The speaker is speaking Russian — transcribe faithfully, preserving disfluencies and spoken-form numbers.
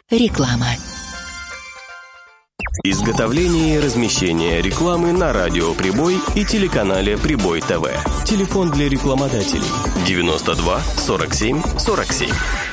Реклама. Изготовление и размещение рекламы на радио «Прибой» и телеканале «Прибой ТВ». Телефон для рекламодателей девяносто два сорок семь сорок семь.